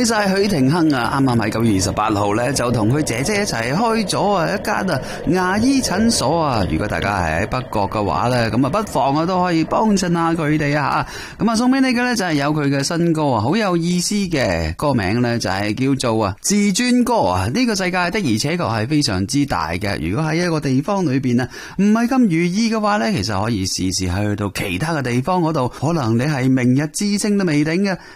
晒許廷鏗啊，啱啱喺9月28號咧就同佢姐姐一齊開咗一間牙醫診所啊！如果大家係喺北角嘅話咧，咁啊不妨都可以幫襯下佢哋啊！咁啊送俾你嘅咧就係有佢嘅新歌啊，好有意思嘅歌名咧就係叫做自尊歌啊！呢個世界的而且確係非常之大嘅，如果喺一個地方裏邊啊唔係咁如意嘅話咧，其實可以試試去到其他嘅地方嗰度，可能你係明日之星都未定嘅。